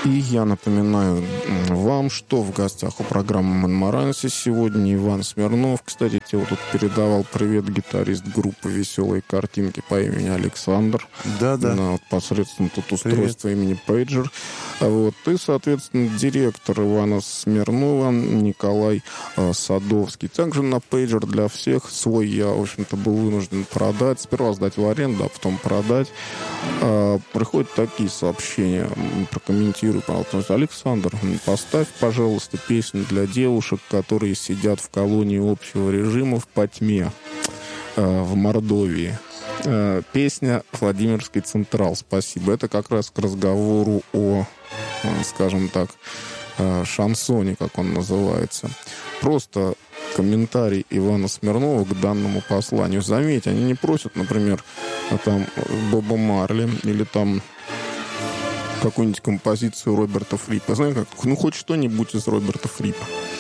И я напоминаю вам, что в гостях у программы «Монмаранси» сегодня Иван Смирнов. Кстати, тебе вот тут передавал привет гитарист группы «Веселые картинки» по имени Александр. Да-да. Вот, посредством тут устройства имени Пейджер. Вот. И, соответственно, директор Ивана Смирнова Николай Садовский. Также на Пейджер для всех свой я, в общем-то, был вынужден продать. Сперва сдать в аренду, а потом продать. Приходят такие сообщения. Прокомментирую, пожалуйста. Александр, поставь, пожалуйста, песню для девушек, которые сидят в колонии общего режима в Потьме в Мордовии. Песня «Владимирский Централ». Спасибо. Это как раз к разговору о, скажем так, шансоне, как он называется. Просто комментарий Ивана Смирнова к данному посланию. Заметь, они не просят, например, там Боба Марли или там какую-нибудь композицию Роберта Фрипа. Знаешь, как, ну, хоть что-нибудь из Роберта Фрипа.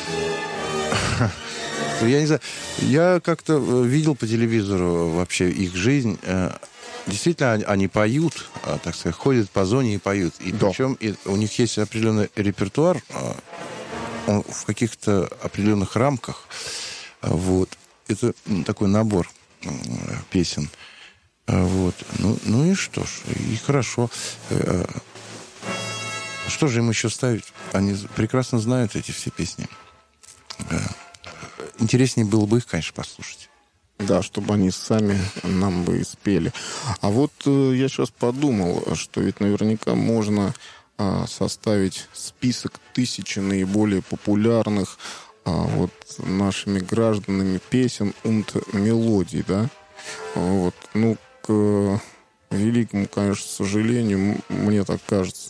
Я не знаю. Я как-то видел по телевизору вообще их жизнь. Действительно, они поют, так сказать, ходят по зоне и поют. И да. Причем у них есть определенный репертуар, он в каких-то определенных рамках. Вот. Это такой набор песен. Вот. Ну и что ж, и хорошо. Что же им еще ставить? Они прекрасно знают эти все песни. Интереснее было бы их, конечно, послушать. Да, чтобы они сами нам бы и спели. А вот я сейчас подумал, что ведь наверняка можно составить список тысячи наиболее популярных вот нашими гражданами песен und мелодий, да? Вот. Ну, к великому, конечно, сожалению, мне так кажется,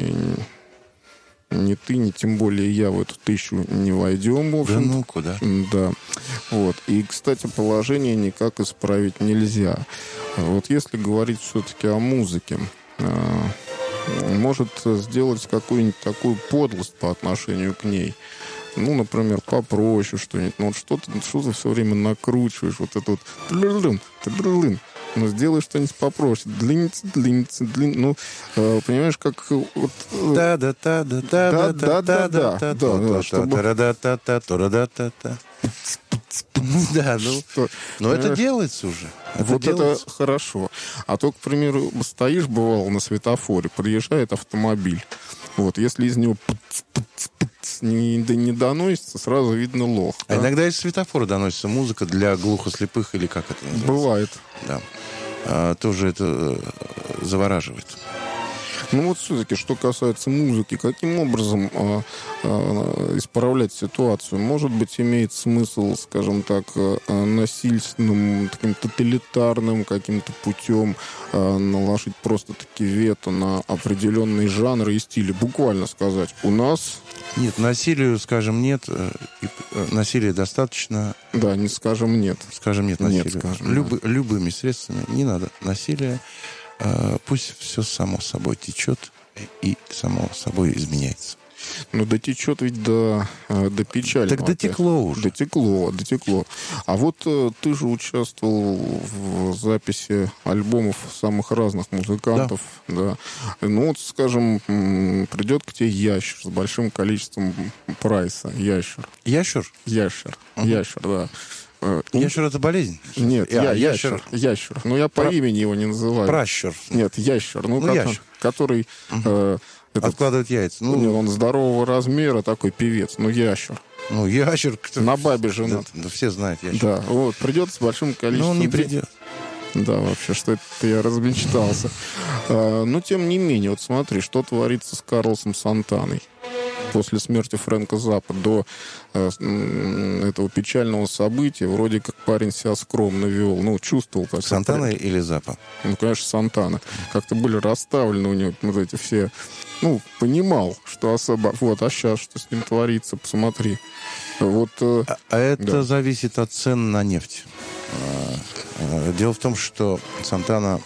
ни ты, ни тем более я в эту тысячу не войдем. В общем. Да ну, куда? Да. Вот. И, кстати, положение никак исправить нельзя. Вот если говорить все-таки о музыке, может сделать какую-нибудь такую подлость по отношению к ней. Ну, например, попроще что-нибудь. Ну, вот что-то все время накручиваешь. Вот это вот... Ну, сделай что-нибудь попроще. Длинница. Ну, понимаешь, как... Да-да-да-да-да-да-да-да. Да, ну... Но это делается уже. Вот это хорошо. А то, к примеру, стоишь, бывало, на светофоре, приезжает автомобиль. Вот, если из него не доносится, сразу видно лох. А да? Иногда из светофора доносится музыка для глухослепых, или как это называется? Бывает. Да. Тоже это завораживает. Ну вот все-таки, что касается музыки, каким образом исправлять ситуацию? Может быть, имеет смысл, скажем так, насильственным, таким тоталитарным каким-то путем наложить просто-таки вето на определенные жанры и стили? Буквально сказать, у нас... Нет, насилию, скажем, нет. Насилия достаточно. Да, не скажем нет. Скажем нет насилию. Нет, скажем, да. Любыми средствами. Не надо насилия. Пусть все само собой течет и само собой изменяется. Ну, дотечет ведь до печали. Так дотекло уже. Дотекло. А вот ты же участвовал в записи альбомов самых разных музыкантов. Да. Ну, вот, скажем, придет к тебе ящер с большим количеством прайса. Ящер. Ящер? Ящер, да. Ящер — это болезнь? Нет, ящер. Ну, я по имени его не называю. Пращур. Нет, ящер. Ну, ящер. Который... Откладывает яйца. Нет, он здорового размера, такой певец. Ну, ящер. Ну, ящер... На бабе женат. Да, все знают ящер. Да, вот, придет с большим количеством... Но он не придет. Да, вообще, что это я размечтался. Но, тем не менее, вот смотри, что творится с Карлосом Сантаной. После смерти Фрэнка Заппа до этого печального события вроде как парень себя скромно вел. Ну, чувствовал. Как Сантана или Заппа? Ну, конечно, Сантана. Как-то были расставлены у него вот эти все... Ну, понимал, что особо... Вот, а сейчас что с ним творится? Посмотри. Вот, это зависит от цен на нефть. Дело в том, что Сантана...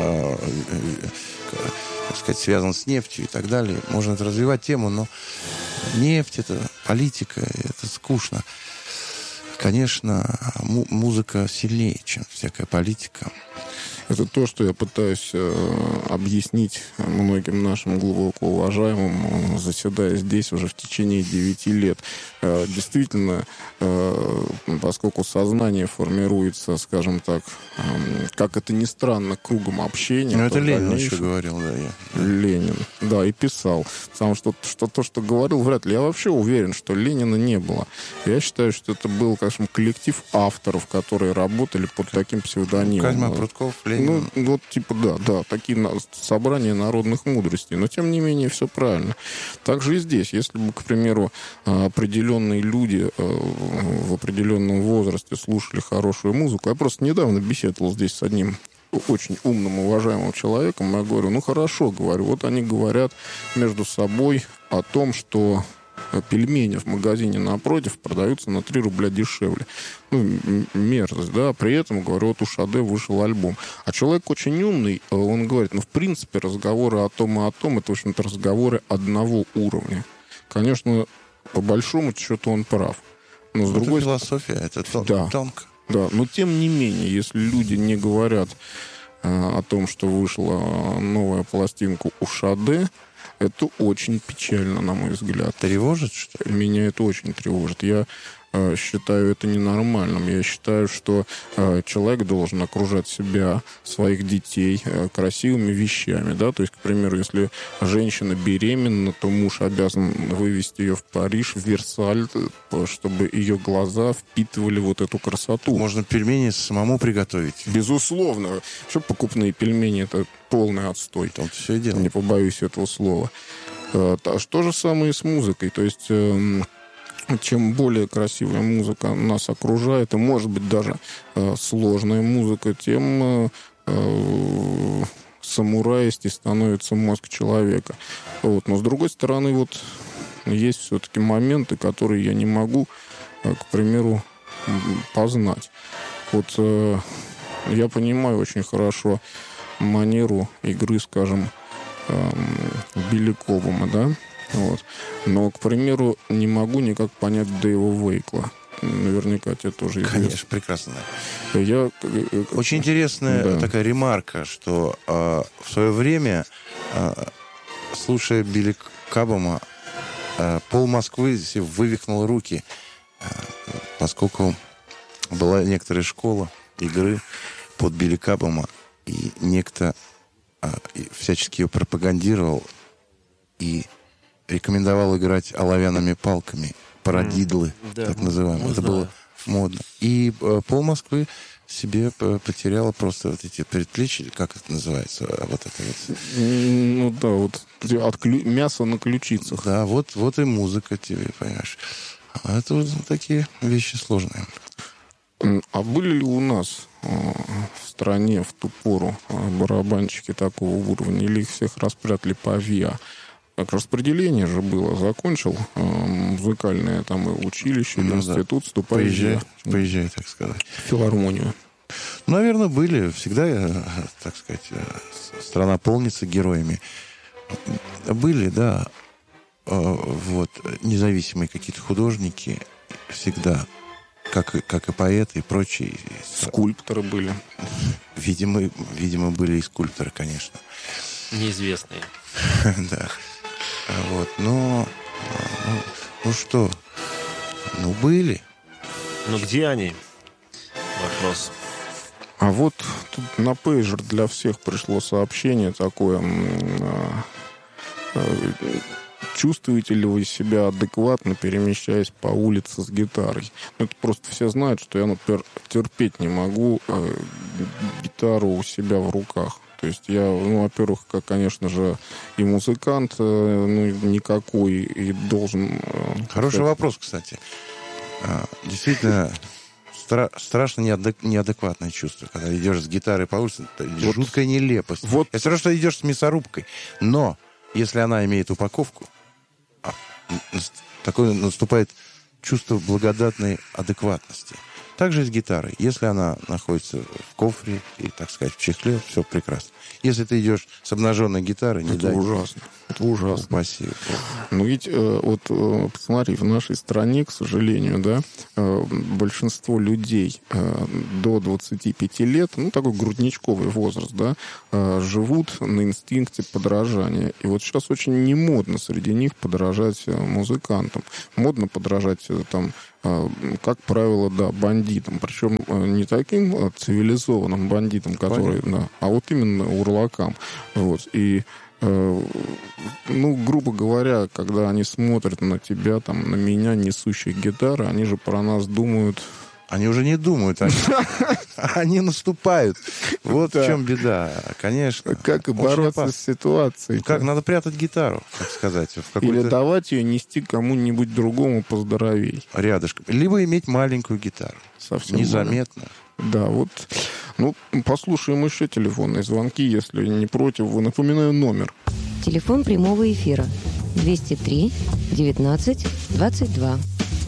так сказать, связан с нефтью и так далее. Можно это развивать тему, но нефть — это политика, это скучно. Конечно, музыка сильнее, чем всякая политика. Это то, что я пытаюсь объяснить многим нашим глубоко уважаемым, заседая здесь уже в течение 9 лет. Действительно, поскольку сознание формируется, скажем так, как это ни странно, кругом общения. Ну, это Ленин еще говорил, да. Ленин, да, и писал. Потому что то, что говорил, вряд ли. Я вообще уверен, что Ленина не было. Я считаю, что это был, конечно, коллектив авторов, которые работали под таким псевдонимом. Козьма Прутков, Ленин. Ну, вот типа, да, такие собрания народных мудростей. Но, тем не менее, все правильно. Также и здесь. Если бы, к примеру, определенные люди в определенном возрасте слушали хорошую музыку. Я просто недавно беседовал здесь с одним очень умным, уважаемым человеком. Я говорю, ну хорошо, говорю, вот они говорят между собой о том, что пельмени в магазине напротив продаются на 3 рубля дешевле. Ну, мерзость, да. При этом, говорю, вот у Шаде вышел альбом. А человек очень умный, он говорит, ну, в принципе, разговоры о том и о том, это, в общем-то, разговоры одного уровня. Конечно, по большому счету он прав. Но с другой стороны... философия, это тонко. Да, но тем не менее, если люди не говорят о том, что вышла новая пластинка у Шаде, это очень печально, на мой взгляд. Тревожит, что ли? Меня это очень тревожит. Я считаю это ненормальным. Я считаю, что человек должен окружать себя, своих детей красивыми вещами. Да? То есть, к примеру, если женщина беременна, то муж обязан вывести ее в Париж, в Версаль, чтобы ее глаза впитывали вот эту красоту. Можно пельмени самому приготовить. Безусловно. Что покупные пельмени? Это полный отстой. Там все и дело. Не побоюсь этого слова. То же самое и с музыкой. То есть... чем более красивая музыка нас окружает, и, может быть, даже сложная музыка, тем самураистей становится мозг человека. Вот. Но, с другой стороны, вот есть все-таки моменты, которые я не могу, к примеру, познать. Вот я понимаю очень хорошо манеру игры, скажем, Билли Кобама, да? Вот. Но, к примеру, не могу никак понять Дэйва Вейкла. Наверняка тебе тоже известно. Конечно, прекрасно. Очень интересная такая ремарка, что в свое время, слушая Билли Кобама, пол Москвы вывихнул руки, поскольку была некоторая школа игры под Билли Кобама, и некто всячески ее пропагандировал и рекомендовал играть оловянными палками, парадидлы, так называемые. Это было модно. И пол Москвы себе потеряла просто вот эти предплечья, как это называется, вот это вот. Ну да, вот мясо на ключицах. Да, вот и музыка тебе, понимаешь. А это вот такие вещи сложные. А были ли у нас в стране в ту пору барабанщики такого уровня, или их всех распрятали по ВИА? Так распределение же было. Закончил музыкальное там училище, институт, вступай. Поезжай, так сказать. В филармонию. Наверное, были. Всегда, так сказать, страна полнится героями. Были, да. Вот, независимые какие-то художники всегда, как и поэты и прочие. Скульпторы были. Видимо, были и скульпторы, конечно. Неизвестные. Да. Вот, но... Ну что? Ну, были. Но где они? Вопрос. А вот тут на пейджер для всех пришло сообщение такое. Чувствуете ли вы себя адекватно, перемещаясь по улице с гитарой? Ну, это просто все знают, что я, например, терпеть не могу гитару у себя в руках. То есть я, во-первых, конечно же, и музыкант, никакой, и должен... Хороший вопрос, кстати. Действительно, страшно неадекватное чувство, когда идешь с гитарой по улице. Вот, жуткая нелепость. Вот. Это все равно, что идешь с мясорубкой. Но, если она имеет упаковку, такое наступает чувство благодатной адекватности. Также и с гитарой. Если она находится в кофре и, так сказать, в чехле, все прекрасно. Если ты идешь с обнаженной гитарой, не дай... ужасно. Это ужасно. Спасибо. Ну ведь, вот, посмотри, в нашей стране, к сожалению, да, большинство людей до 25 лет, ну, такой грудничковый возраст, да, живут на инстинкте подражания. И вот сейчас очень не модно среди них подражать музыкантам. Модно подражать там, как правило, да, бандитам. Причем не таким цивилизованным бандитам, которые, да, а вот именно урлакам. Вот. И ну, грубо говоря, когда они смотрят на тебя, там, на меня, несущих гитары, они же про нас думают... Они уже не думают, они наступают. Вот в чем беда, конечно. Как и бороться с ситуацией. Как, надо прятать гитару, так сказать. Или давать ее нести кому-нибудь другому поздоровей. Рядышком. Либо иметь маленькую гитару. Совсем незаметно. Да, вот. Ну, послушаем еще телефонные звонки, если не против. Напоминаю номер. Телефон прямого эфира 203 19 22.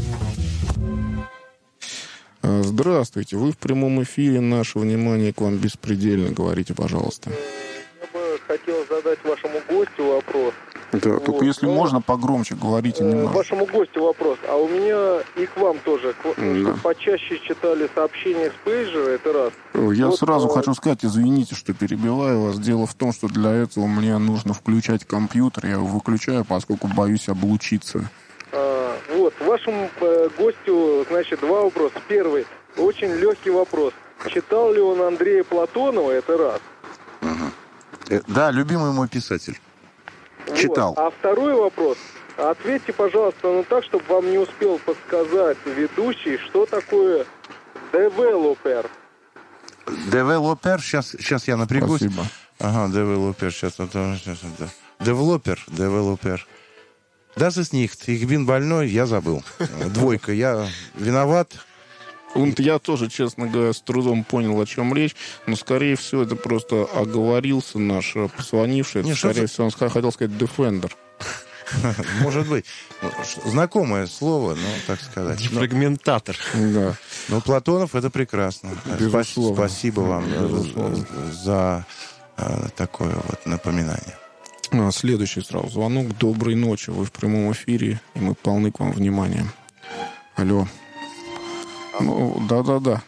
Здравствуйте, вы в прямом эфире. Наше внимание к вам беспредельно. Говорите, пожалуйста. Я бы хотел задать вашему гостю вопрос. Да, вот. Только если можно, погромче говорите немного. Вашему гостю вопрос. А у меня и к вам тоже. Да. Почаще читали сообщения с пейджера, это раз. Я вот, сразу хочу сказать, извините, что перебиваю вас. Дело в том, что для этого мне нужно включать компьютер. Я его выключаю, поскольку боюсь облучиться. Вот, вашему гостю, значит, два вопроса. Первый, очень легкий вопрос. Читал ли он Андрея Платонова, это раз. Да, любимый мой писатель. Вот. Читал. А второй вопрос. Ответьте, пожалуйста, ну так, чтобы вам не успел подсказать ведущий, что такое девелопер. Девелопер, сейчас я напрягусь. Спасибо. Ага, девелопер, сейчас. Девелопер. Das ist nicht. Ich bin больной, я забыл. Двойка, я виноват. Я тоже, честно говоря, с трудом понял, о чем речь, но, скорее всего, это просто оговорился наш позвонивший. Это, скорее всего, он хотел сказать «defender». Может быть. Знакомое слово, ну, так сказать. Дефрагментатор. Да. Но Платонов — это прекрасно. Безусловно. Спасибо вам за такое вот напоминание. Следующий сразу звонок. Доброй ночи. Вы в прямом эфире, и мы полны к вам внимания. Алло. Ну, да.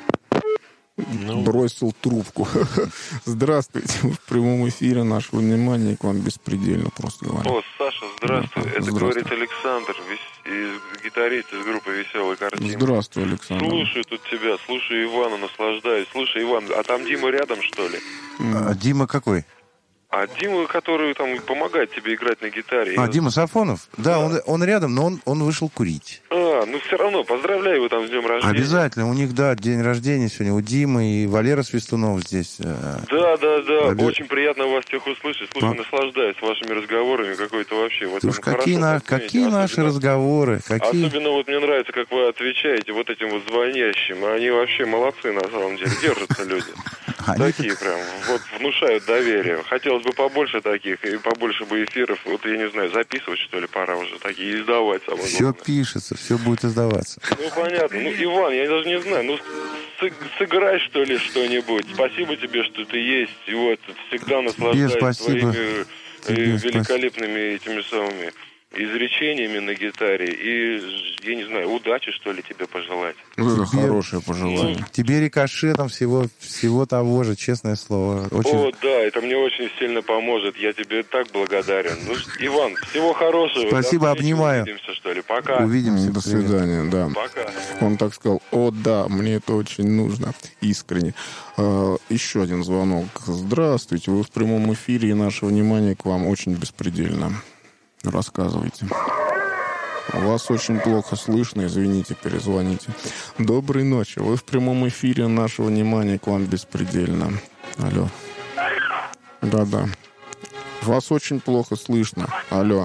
Бросил трубку. Здравствуйте. Вы в прямом эфире. Наше внимание к вам беспредельно, просто говоря. О, Саша, здравствуй. Да, это здравствуй. говорит Александр, гитарист из группы «Веселые картины». Здравствуй, Александр. Слушаю тут тебя, слушаю Ивана, наслаждаюсь. Слушай, Иван, а там Дима рядом, что ли? Дима какой? А Дима, который там помогает тебе играть на гитаре. Дима Сафонов? Да, он рядом, но он вышел курить. Ну все равно, поздравляю его там с днем рождения. Обязательно. У них, да, день рождения сегодня. У Димы и Валера Свистунов здесь. Да. Очень приятно вас всех услышать. Слушай, наслаждаюсь вашими разговорами. Какой-то вообще... Слушай, какие наши разговоры? Особенно вот мне нравится, как вы отвечаете вот этим вот звонящим. Они вообще молодцы, на самом деле. Держатся люди. Такие прям, вот внушают доверие. Хотелось бы побольше таких, и побольше бы эфиров. Вот, я не знаю, записывать, что ли, пора уже такие, и издавать. Все пишется, все будет издаваться. Ну, понятно. Ну, Иван, я даже не знаю, сыграй, что ли, что-нибудь. Спасибо тебе, что ты есть. И вот, всегда наслаждаюсь твоими великолепными этими самыми изречениями на гитаре. И, я не знаю, удачи, что ли, тебе пожелать. Это хорошее пожелание. Тебе рикошетом всего того же, честное слово. О, да, это мне очень сильно поможет. Я тебе так благодарен. Ну, Иван, всего хорошего. Спасибо, обнимаю. Увидимся, что ли. Пока. Увидимся. До свидания, да. Пока. Он так сказал: о, да, мне это очень нужно. Искренне. Еще один звонок. Здравствуйте, вы в прямом эфире, и наше внимание к вам очень беспредельно. Рассказывайте. Вас очень плохо слышно, извините, перезвоните. Доброй ночи. Вы в прямом эфире, наше внимание к вам беспредельно. Алло. Да. Вас очень плохо слышно. Алло.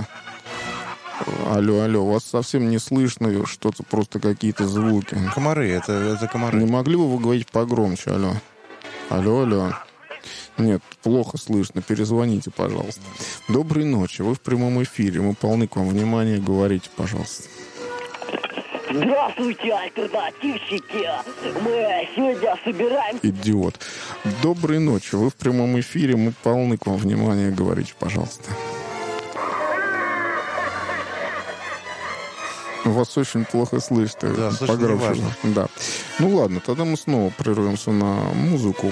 Вас совсем не слышно, что-то просто какие-то звуки. Комары, это комары. Не могли бы вы говорить погромче? Алло. Нет, плохо слышно. Перезвоните, пожалуйста. Доброй ночи. Вы в прямом эфире. Мы полны к вам внимания. Говорите, пожалуйста. Здравствуйте, альтернативщики! Мы сегодня собираем... Идиот. Доброй ночи. Вы в прямом эфире. Мы полны к вам внимания. Говорите, пожалуйста. Вас очень плохо слышно. Да, слышно неважно. Да. Ну ладно, тогда мы снова прервемся на музыку.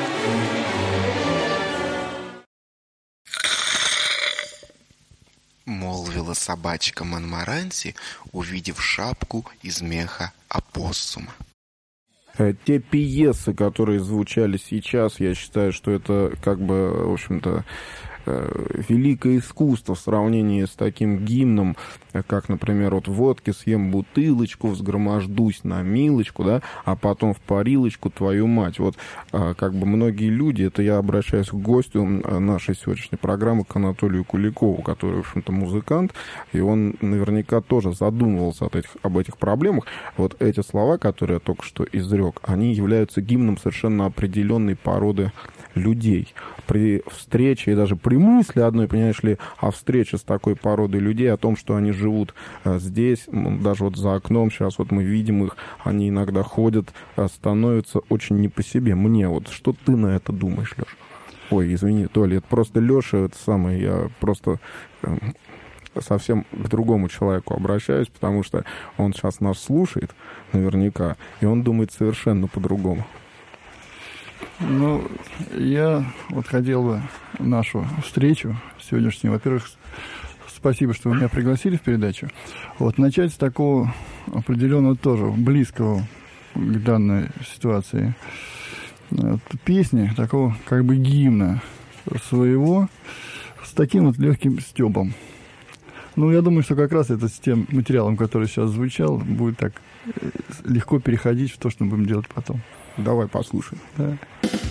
Молвила собачка Монморанси, увидев шапку из меха опоссума. Те пьесы, которые звучали сейчас, я считаю, что это как бы, в общем-то, великое искусство в сравнении с таким гимном, как, например, вот водки съем бутылочку, взгромождусь на милочку, да, а потом в парилочку твою мать. Вот как бы многие люди, это я обращаюсь к гостю нашей сегодняшней программы, к Анатолию Куликову, который, в общем-то, музыкант, и он наверняка тоже задумывался об этих проблемах. Вот эти слова, которые я только что изрек, они являются гимном совершенно определенной породы людей. При встрече и даже при мысли одной, понимаешь ли, о встрече с такой породой людей, о том, что они живут здесь, даже вот за окном, сейчас вот мы видим их, они иногда ходят, становятся очень не по себе. Мне вот, что ты на это думаешь, Леша? Ой, извини, Толя, это просто Леша, это самое, я просто совсем к другому человеку обращаюсь, потому что он сейчас нас слушает наверняка, и он думает совершенно по-другому. Ну, я вот хотел бы нашу встречу сегодняшнюю, во-первых, спасибо, что вы меня пригласили в передачу, вот начать с такого определенного тоже, близкого к данной ситуации песни, такого как бы гимна своего, с таким вот легким стёбом. Ну, я думаю, что как раз это с тем материалом, который сейчас звучал, будет так легко переходить в то, что мы будем делать потом. Давай послушаем. Да.